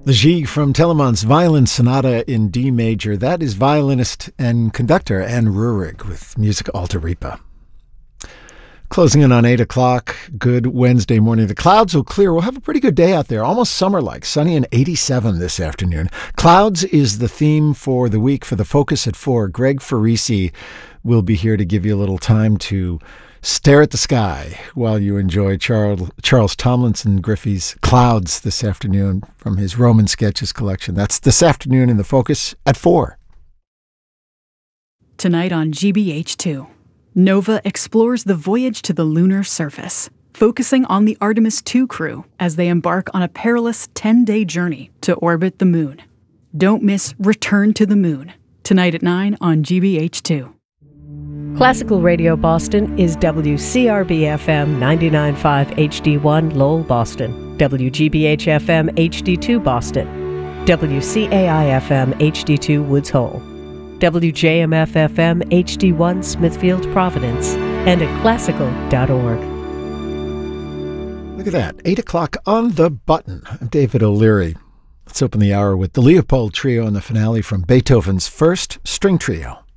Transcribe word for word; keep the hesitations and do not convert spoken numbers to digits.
The Gigue from Telemann's Violin Sonata in D major. That is violinist and conductor Anne Rurig with music Alta Ripa. Closing in on eight o'clock. Good Wednesday morning. The clouds will clear. We'll have a pretty good day out there. Almost summer-like. Sunny and eighty-seven this afternoon. Clouds is the theme for the week for the Focus at four. Greg Farisi will be here to give you a little time to stare at the sky while you enjoy Charles, Charles Tomlinson Griffey's Clouds this afternoon from his Roman Sketches collection. That's this afternoon in the Focus at four. Tonight on G B H two. Nova explores the voyage to the lunar surface, focusing on the Artemis two crew as they embark on a perilous ten-day journey to orbit the moon. Don't miss Return to the Moon, tonight at nine on G B H two. Classical Radio Boston is W C R B F M ninety-nine point five H D one Lowell, Boston, W G B H F M H D two Boston, W C A I F M H D two Woods Hole, W J M F F M H D one Smithfield, Providence, and at classical dot org. Look at that, eight o'clock on the button. I'm David O'Leary. Let's open the hour with the Leopold Trio and the finale from Beethoven's First String Trio.